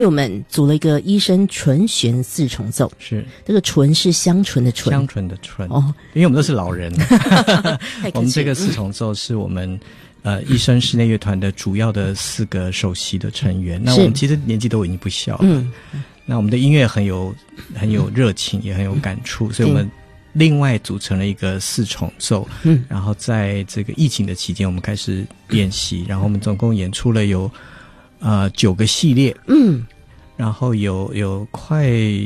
我们组了一个医生纯弦四重奏， 是这个纯是香醇的醇， 香醇的醇哦， 因为我们都是老人我们这个四重奏是我们医生室内乐团的主要的4个首席的成员，那我们其实年纪都已经不小了，那我们的音乐很有热情，也很有感触，所以我们另外组成了一个4重奏，然后在这个疫情的期间我们开始练习，然后我们总共演出了有9个系列，然后有快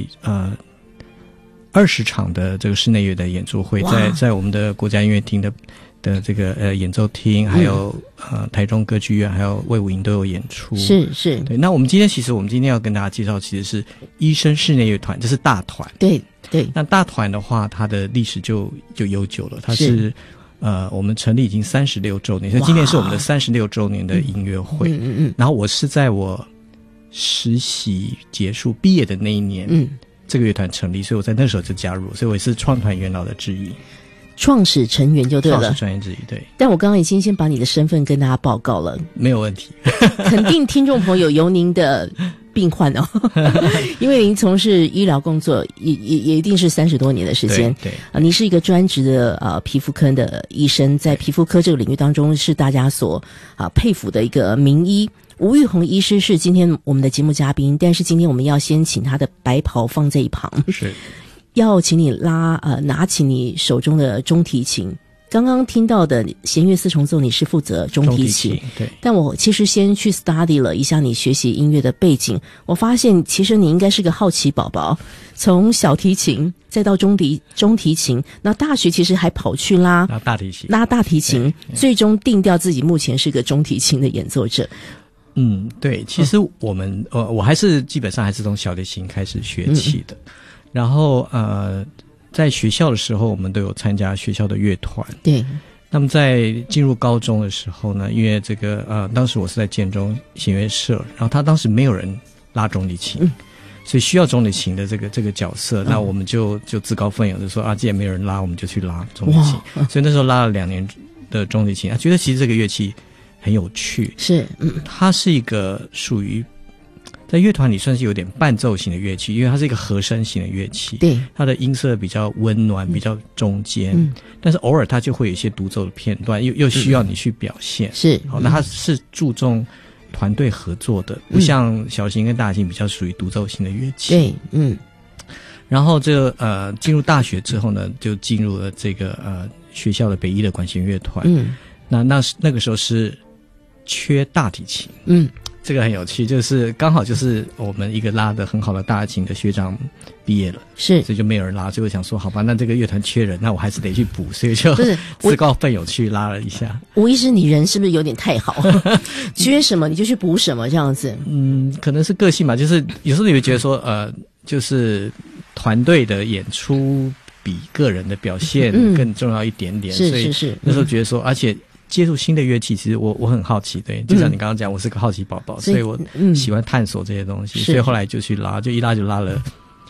20场的这个室内乐的演奏会，在我们的国家音乐厅的这个演奏厅，还有台中歌剧院，还有卫武营都有演出。 是， 对。那我们今天要跟大家介绍，其实是医生室内乐团，这是大团。 对。 那大团的话，它的历史就悠久了，它是我们成立已经36周年，所以今年是我们的36周年的音乐会。然后我是在我实习结束毕业的那一年，这个乐团成立，所以我在那时候就加入，所以我也是创团元老的之一， 创始成员就对了， 创始成员之一，对。 但我刚刚已经先把你的身份跟大家报告了， 没有问题。 肯定听众朋友有您的病患哦，因为您从事医疗工作也一定是30多年的时间， 对你是一个专职的皮肤科的医生，在皮肤科这个领域当中是大家所佩服的一个名医。吴玉红医师是今天我们的节目嘉宾，但是今天我们要先请他的白袍放在一旁， 是要请你拿起你手中的中提琴。刚刚听到的弦乐4重奏，你是负责中提琴， 对。 但我其实先去 study 了一下你学习音乐的背景，我发现其实你应该是个好奇宝宝，从小提琴再到中提琴，那大学其实还跑去拉大提琴，最终定调自己目前是个中提琴的演奏者。 对，其实我还是基本上还是从小提琴开始学起的，然后在学校的时候我们都有参加学校的乐团，对。那么在进入高中的时候呢，因为这个当时我是在建中弦乐社，然后他当时没有人拉中提琴，所以需要中提琴的这个角色，那我们就自告奋勇的说既然没有人拉，我们就去拉中提琴，所以那时候拉了2年的中提琴，觉得其实这个乐器很有趣，是，它是一个属于在乐团里算是有点伴奏型的乐器，因为它是一个和声型的乐器，对，它的音色比较温暖，比较中间，但是偶尔它就会有一些独奏的片段，又需要你去表现，是，好，那它是注重团队合作的，不像小提琴跟大提琴比较属于独奏型的乐器，对，然后进入大学之后呢，就进入了这个学校的北医的管弦乐团，那个时候是缺大提琴，这个很有趣，就是刚好就是我们一个拉得很好的大提琴的学长毕业了，是，所以就没有人拉，所以我想说好吧，那这个乐团缺人，那我还是得去补，所以就自告奋勇去拉了一下。 吴医师，你人是不是有点太好？缺什么你就去补什么这样子？ 可能是个性吧，就是有时候你会觉得说就是团队的演出比个人的表现更重要一点点，所以那时候觉得说，而且接触新的乐器，其实我很好奇，对，就像你刚刚讲，我是个好奇宝宝，所以我喜欢探索这些东西，所以后来就去拉，就一拉就拉了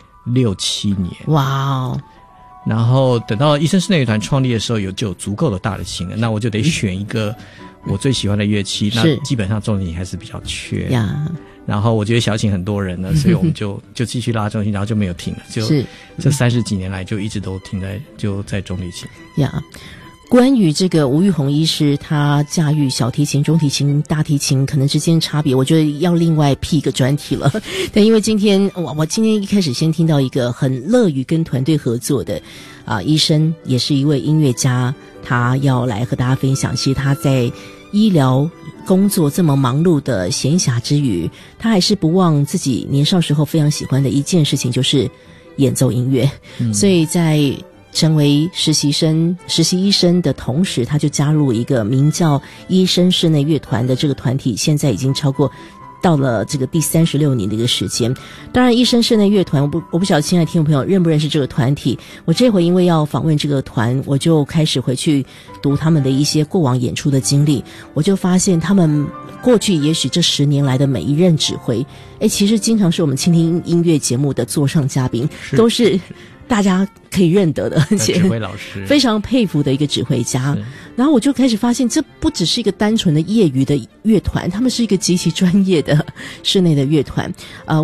6-7年，哇哦！然后等到医生室内乐团创立的时候，就有足够的大提琴了，那我就得选一个我最喜欢的乐器，那基本上中提琴还是比较缺呀。然后我觉得小提琴很多人了，所以我们就继续拉中提琴，然后就没有停了，就这30几年来就一直都在中提琴呀。 关于这个吴玉红医师他驾驭小提琴、中提琴、大提琴可能之间差别，我觉得要另外辟一个专题了。但因为今天我今天一开始先听到一个很乐于跟团队合作的医生，也是一位音乐家，他要来和大家分享，其实他在医疗工作这么忙碌的闲暇之余，他还是不忘自己年少时候非常喜欢的一件事情，就是演奏音乐，所以在成为实习医生的同时，他就加入一个名叫医生室内乐团的这个团体，现在已经到了这个第36年的一个时间。当然医生室内乐团我不晓得亲爱的听众朋友认不认识这个团体，我这回因为要访问这个团，我就开始回去读他们的一些过往演出的经历，我就发现他们过去也许这10年来的每一任指挥其实经常是我们倾听音乐节目的座上嘉宾，都是大家可以认得的，而且指挥老师非常佩服的一个指挥家。然后我就开始发现，这不只是一个单纯的业余的乐团，他们是一个极其专业的室内的乐团。